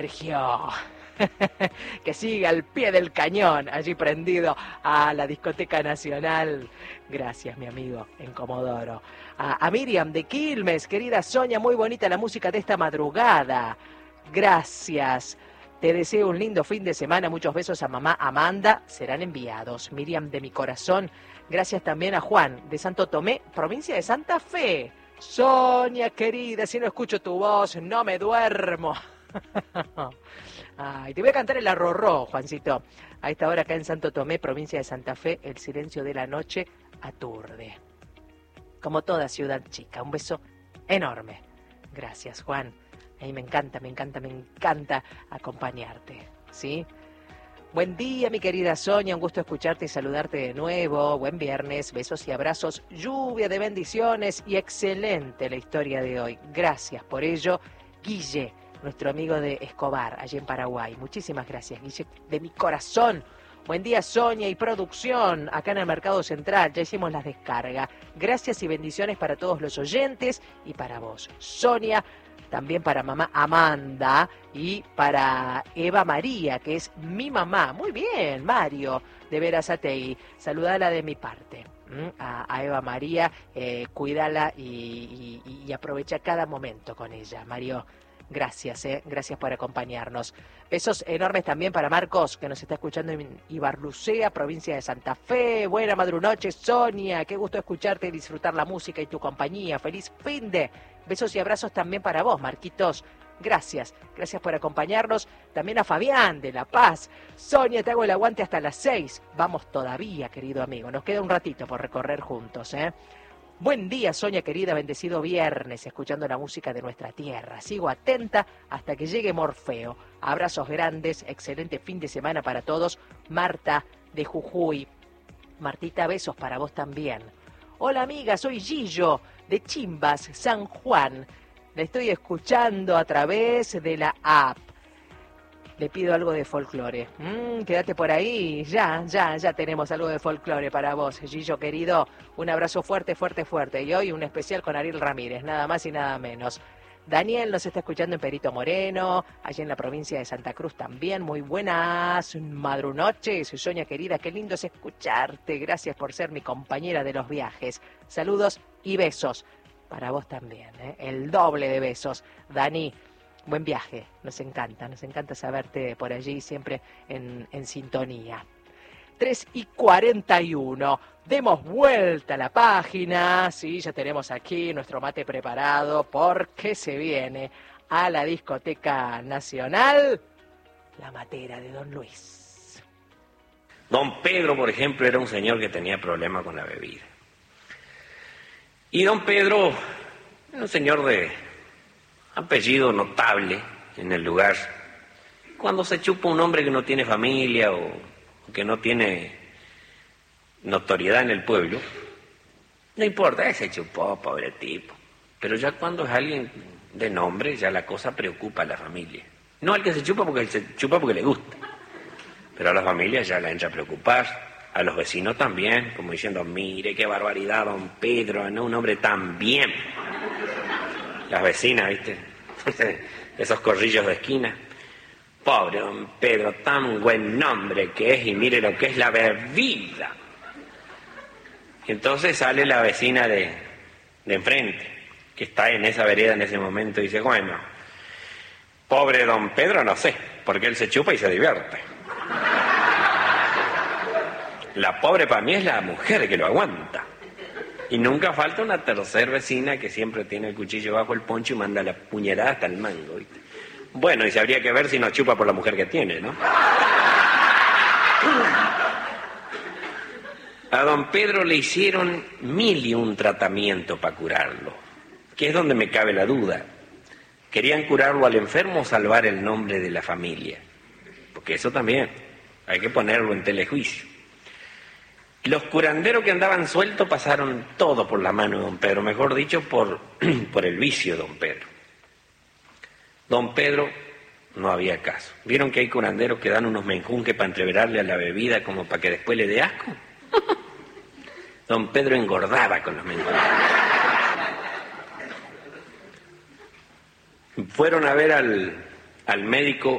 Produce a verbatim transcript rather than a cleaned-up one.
Sergio, que sigue al pie del cañón, allí prendido a la Discoteca Nacional. Gracias, mi amigo, en Comodoro. A, a Miriam de Quilmes, querida Sonia, muy bonita la música de esta madrugada. Gracias. Te deseo un lindo fin de semana. Muchos besos a mamá Amanda. Serán enviados. Miriam de mi corazón. Gracias también a Juan de Santo Tomé, provincia de Santa Fe. Sonia, querida, si no escucho tu voz, no me duermo. Ay, te voy a cantar el arrorró, Juancito. A esta hora acá en Santo Tomé, provincia de Santa Fe, el silencio de la noche aturde. Como toda ciudad chica, un beso enorme. Gracias, Juan. A mí me encanta, me encanta, me encanta acompañarte, ¿sí? Buen día, mi querida Sonia, un gusto escucharte y saludarte de nuevo. Buen viernes, besos y abrazos, lluvia de bendiciones y excelente la historia de hoy. Gracias por ello, Guille, nuestro amigo de Escobar, allí en Paraguay. Muchísimas gracias, Guille, de mi corazón. Buen día, Sonia y producción, acá en el Mercado Central, ya hicimos las descargas. Gracias y bendiciones para todos los oyentes y para vos, Sonia. También para mamá Amanda y para Eva María, que es mi mamá. Muy bien, Mario, de Verazategui. Saludala de mi parte. ¿Mm? A, a Eva María, eh, cuídala y, y, y aprovecha cada momento con ella. Mario, gracias, eh, gracias por acompañarnos. Besos enormes también para Marcos, que nos está escuchando en Ibarlucea, provincia de Santa Fe. Buena madrunoche, Sonia. Qué gusto escucharte y disfrutar la música y tu compañía. Feliz fin de... Besos y abrazos también para vos, Marquitos. Gracias, gracias por acompañarnos. También a Fabián de La Paz. Sonia, te hago el aguante hasta las seis. Vamos todavía, querido amigo. Nos queda un ratito por recorrer juntos, ¿eh? Buen día, Sonia querida, bendecido viernes, escuchando la música de nuestra tierra. Sigo atenta hasta que llegue Morfeo. Abrazos grandes, excelente fin de semana para todos. Marta de Jujuy. Martita, besos para vos también. Hola amiga, soy Gillo de Chimbas, San Juan. La estoy escuchando a través de la app. Le pido algo de folclore. Mm, quédate por ahí. Ya, ya, ya tenemos algo de folclore para vos, Gillo querido. Un abrazo fuerte, fuerte, fuerte. Y hoy un especial con Ariel Ramírez, nada más y nada menos. Daniel nos está escuchando en Perito Moreno, allí en la provincia de Santa Cruz también. Muy buenas madrunoches, Sonia querida, qué lindo es escucharte. Gracias por ser mi compañera de los viajes. Saludos y besos para vos también, ¿eh? El doble de besos. Dani, buen viaje, nos encanta, nos encanta saberte por allí siempre en, en sintonía. tres y cuarenta y uno. Demos vuelta a la página. Sí, ya tenemos aquí nuestro mate preparado porque se viene a la Discoteca Nacional la matera de Don Luis. Don Pedro, por ejemplo, era un señor que tenía problemas con la bebida. Y don Pedro era un señor de apellido notable en el lugar. Cuando se chupa un hombre que no tiene familia o que no tiene notoriedad en el pueblo, no importa, ese chupó, pobre tipo. Pero ya cuando es alguien de nombre, ya la cosa preocupa a la familia. No al que se chupa porque se chupa porque le gusta, pero a la familia ya la entra a preocupar, a los vecinos también, como diciendo, mire qué barbaridad, don Pedro, no un hombre tan bien. Las vecinas, ¿viste? Esos corrillos de esquina. Pobre don Pedro, tan buen nombre que es, y mire lo que es la bebida. Y entonces sale la vecina de, de enfrente, que está en esa vereda en ese momento, y dice, bueno, pobre don Pedro no sé, porque él se chupa y se divierte. La pobre para mí es la mujer que lo aguanta. Y nunca falta una tercer vecina que siempre tiene el cuchillo bajo el poncho y manda la puñalada hasta el mango, ¿viste? Bueno, y se habría que ver si no chupa por la mujer que tiene, ¿no? A don Pedro le hicieron mil y un tratamiento para curarlo, que es donde me cabe la duda. ¿Querían curarlo al enfermo o salvar el nombre de la familia? Porque eso también hay que ponerlo en telejuicio. Los curanderos que andaban sueltos pasaron todo por la mano de don Pedro, mejor dicho, por, por el vicio de don Pedro. Don Pedro no había caso. ¿Vieron que hay curanderos que dan unos menjunques para entreverarle a la bebida como para que después le dé asco? Don Pedro engordaba con los menjunques. Fueron a ver al, al médico